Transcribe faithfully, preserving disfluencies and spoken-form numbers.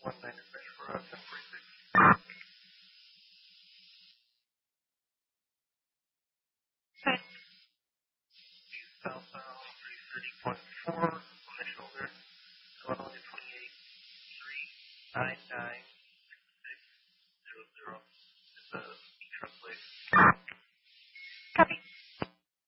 one nine fish for us and three six. Southbound three thirty point four.